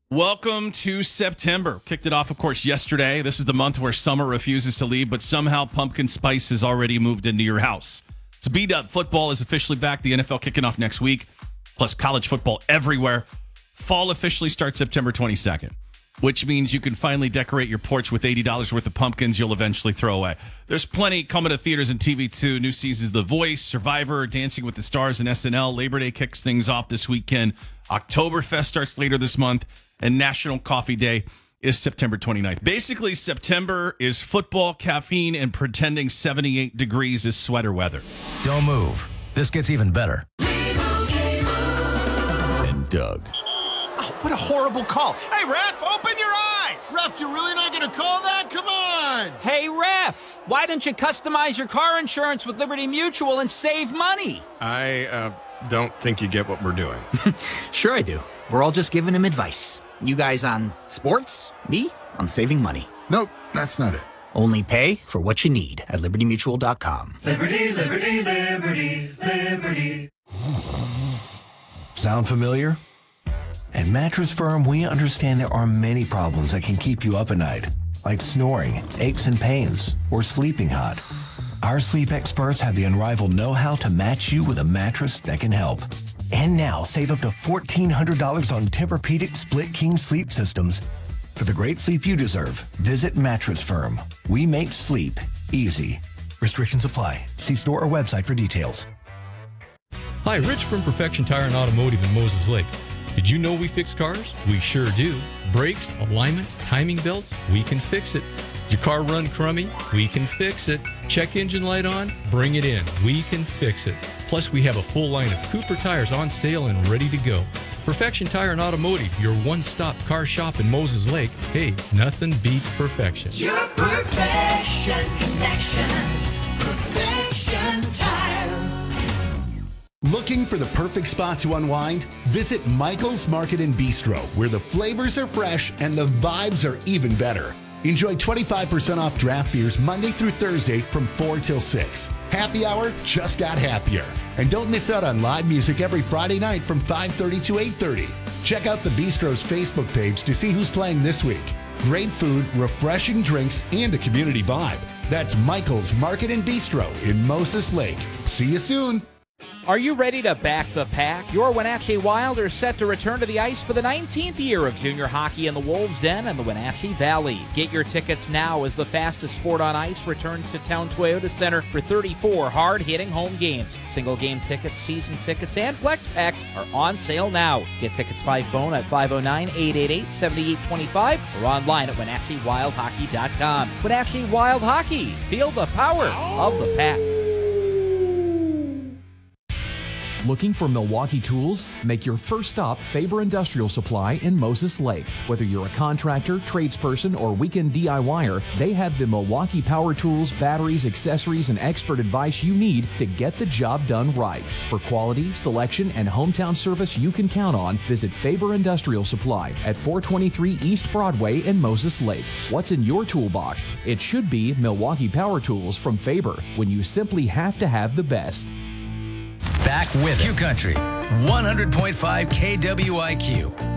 Welcome to September. Kicked it off, of course, yesterday. This is the month where summer refuses to leave, but somehow pumpkin spice has already moved into your house. It's B-Dub. Football is officially back. The NFL kicking off next week, plus college football everywhere. Fall officially starts September 22nd, which means you can finally decorate your porch with $80 worth of pumpkins you'll eventually throw away. There's plenty coming to theaters and TV, too. New seasons of The Voice, Survivor, Dancing with the Stars, and SNL. Labor Day kicks things off this weekend. Oktoberfest starts later this month. And National Coffee Day is September 29th. Basically, September is football, caffeine, and pretending 78 degrees is sweater weather. Don't move. This gets even better. And Doug. Oh, what a horrible call. Hey, ref, open your eyes. Ref, you're really not going to call that? Come on. Hey, ref, why don't you customize your car insurance with Liberty Mutual and save money? I don't think you get what we're doing. Sure I do. We're all just giving him advice. You guys on sports, me on saving money. Nope, that's not it. Only pay for what you need at LibertyMutual.com. Liberty, liberty, liberty, liberty. Sound familiar? At Mattress Firm, we understand there are many problems that can keep you up at night, like snoring, aches and pains, or sleeping hot. Our sleep experts have the unrivaled know-how to match you with a mattress that can help. And now, save up to $1,400 on Tempur-Pedic Split King sleep systems. For the great sleep you deserve, visit Mattress Firm. We make sleep easy. Restrictions apply. See store or website for details. Hi, Rich from Perfection Tire and Automotive in Moses Lake. Did you know we fix cars? We sure do. Brakes, alignments, timing belts, we can fix it. Your car run crummy? We can fix it. Check engine light on? Bring it in. We can fix it. Plus, we have a full line of Cooper tires on sale and ready to go. Perfection Tire and Automotive, your one-stop car shop in Moses Lake. Hey, nothing beats perfection. Your perfection connection. Perfection Tire. Looking for the perfect spot to unwind? Visit Michael's Market and Bistro, where the flavors are fresh and the vibes are even better. Enjoy 25% off draft beers Monday through Thursday from 4 till 6. Happy hour just got happier. And don't miss out on live music every Friday night from 5:30 to 8:30. Check out the Bistro's Facebook page to see who's playing this week. Great food, refreshing drinks, and a community vibe. That's Michael's Market and Bistro in Moses Lake. See you soon. Are you ready to back the pack? Your Wenatchee Wild are set to return to the ice for the 19th year of junior hockey in the Wolves' Den and the Wenatchee Valley. Get your tickets now as the fastest sport on ice returns to Town Toyota Center for 34 hard-hitting home games. Single-game tickets, season tickets, and flex packs are on sale now. Get tickets by phone at 509-888-7825 or online at WenatcheeWildHockey.com. Wenatchee Wild Hockey. Feel the power of the pack. Looking for Milwaukee tools? Make your first stop Faber Industrial Supply in Moses Lake. Whether you're a contractor, tradesperson, or weekend DIYer, they have the Milwaukee power tools, batteries, accessories, and expert advice you need to get the job done right. For quality, selection, and hometown service you can count on, visit Faber Industrial Supply at 423 East Broadway in Moses Lake. What's in your toolbox? It should be Milwaukee power tools from Faber, when you simply have to have the best. Back with Q Country, 100.5 KWIQ.